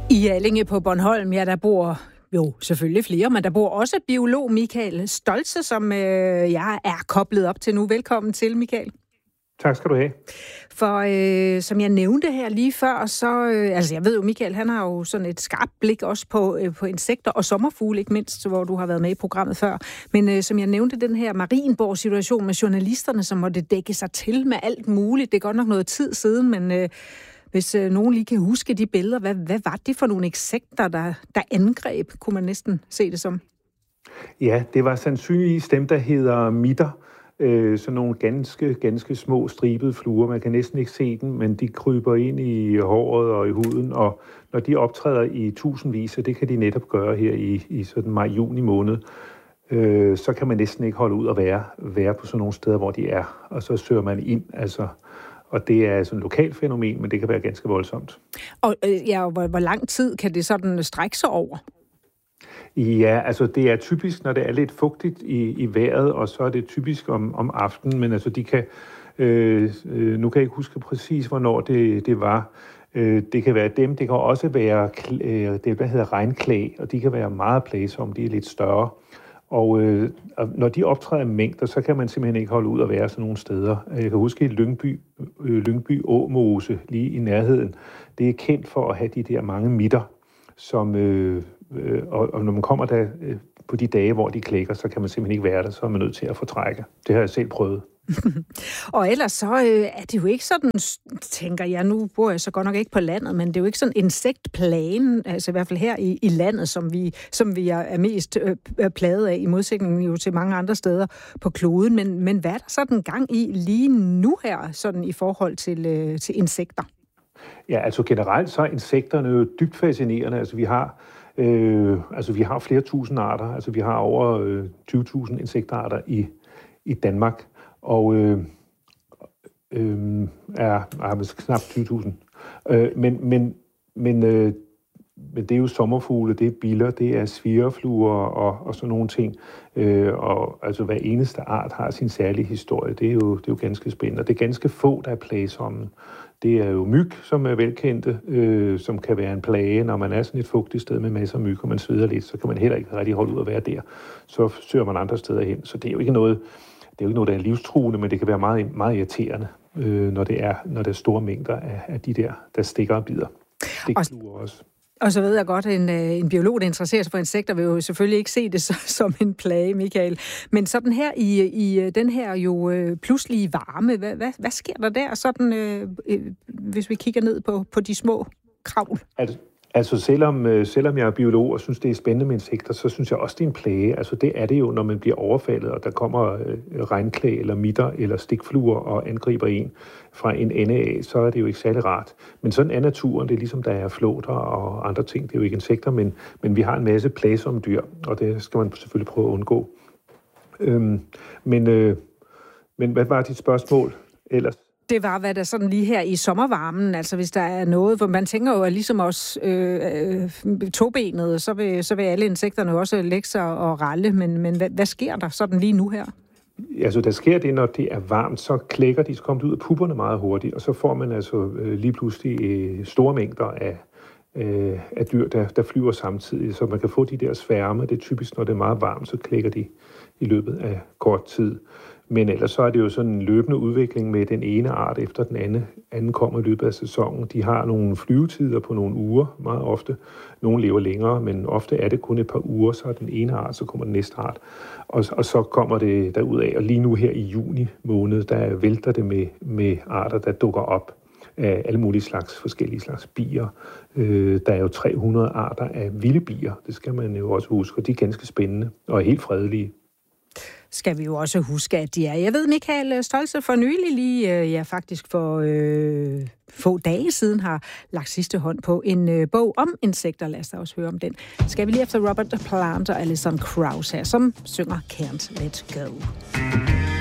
I Allinge på Bornholm, ja, der bor jo selvfølgelig flere, men der bor også biolog Michael Stoltze, som jeg er koblet op til nu. Velkommen til, Michael. Tak skal du have. For som jeg nævnte her lige før, så jeg ved jo, Michael, han har jo sådan et skarpt blik også på insekter og sommerfugle, ikke mindst, hvor du har været med i programmet før. Men som jeg nævnte, den her Marienborg-situation med journalisterne, som måtte dække sig til med alt muligt. Det er godt nok noget tid siden, men hvis nogen lige kan huske de billeder, hvad var det for nogle insekter, der angreb, kunne man næsten se det som? Ja, det var sandsynligvis dem, der hedder mitter. Sådan nogle ganske små stribede fluer. Man kan næsten ikke se dem, men de kryber ind i håret og i huden, og når de optræder i tusindvis, og det kan de netop gøre her i sådan maj-juni måned, så kan man næsten ikke holde ud og være på sådan nogle steder, hvor de er. Og så søger man ind, og det er sådan et lokalt fænomen, men det kan være ganske voldsomt. Og hvor lang tid kan det sådan strække sig over? Ja, altså det er typisk, når det er lidt fugtigt i vejret, og så er det typisk om aftenen, men altså de kan, nu kan jeg ikke huske præcis, hvornår det var. Det kan være dem, det kan også være det, der hedder regnklæ, og de kan være meget plagsomme, de er lidt større. Og når de optræder i mængder, så kan man simpelthen ikke holde ud at være sådan nogle steder. Jeg kan huske i Lyngby Åmose, lige i nærheden. Det er kendt for at have de der mange mitter, som... Og når man kommer der på de dage, hvor de klækker, så kan man simpelthen ikke være der, så er man nødt til at fortrække. Det har jeg selv prøvet. Og ellers så er det jo ikke sådan, tænker jeg, nu bor jeg så godt nok ikke på landet, men det er jo ikke sådan insektplagen, altså i hvert fald her i landet, som vi er mest plaget af, i modsætning jo til mange andre steder på kloden. Men hvad er der sådan gang i lige nu her, sådan i forhold til insekter? Ja, altså generelt så er insekterne jo dybt fascinerende. Altså vi har flere tusind arter. Altså vi har over 20.000 insektarter i Danmark. Og knap 20.000. Men det er jo sommerfugle, det er biller, det er svirrefluer og sådan nogle ting. Og altså hver eneste art har sin særlige historie. Det er jo ganske spændende. Det er ganske få, der er plagsomme. Det er jo myg, som er velkendte, som kan være en plage. Når man er sådan et fugtigt sted med masser af myg, og man sveder lidt, så kan man heller ikke rigtig holde ud at være der. Så søger man andre steder hen. Så det er jo ikke noget, der er livstruende, men det kan være meget, meget irriterende, når det er store mængder af de der stikker og bider. Stikfluer også. Og så ved jeg godt, en biolog, der interesserer sig for insekter, vil jo selvfølgelig ikke se det som en plage, Michael. Men sådan her i den her jo pludselige varme, hvad sker der der, sådan, hvis vi kigger ned på de små kravl? Altså selvom jeg er biolog og synes, det er spændende med insekter, så synes jeg også, det er en plage. Altså det er det jo, når man bliver overfaldet, og der kommer regnklæ eller mitter eller stikfluer og angriber en fra en ende af, så er det jo ikke særlig rart. Men sådan er naturen, det er ligesom, der er flåter og andre ting. Det er jo ikke insekter, men vi har en masse plagsomme dyr, og det skal man selvfølgelig prøve at undgå. Men hvad var dit spørgsmål ellers? Det var, hvad der sådan lige her i sommervarmen, altså hvis der er noget, hvor man tænker jo, at ligesom os tobenede, så vil alle insekterne også lægge sig og ralle, men hvad sker der sådan lige nu her? Altså, der sker det, når det er varmt, så klækker de, så kommer ud af pupperne meget hurtigt, og så får man altså lige pludselig store mængder af dyr, der flyver samtidig, så man kan få de der sværme. Det er typisk, når det er meget varmt, så klækker de i løbet af kort tid. Men ellers så er det jo sådan en løbende udvikling med den ene art efter den anden kommer i løbet af sæsonen. De har nogle flyvetider på nogle uger meget ofte. Nogle lever længere, men ofte er det kun et par uger, så er den ene art, så kommer den næste art. Og så kommer det derudad. Og lige nu her i juni måned, der vælter det med arter, der dukker op af alle mulige forskellige slags bier. Der er jo 300 arter af vilde bier. Det skal man jo også huske, og de er ganske spændende og helt fredelige. Skal vi jo også huske, at de er. Jeg ved, Michael Stoltze for nylig lige, faktisk for få dage siden, har lagt sidste hånd på en bog om insekter. Lad os da også høre om den. Skal vi lige efter Robert Plant og Alison Krauss her, som synger Can't Let Go.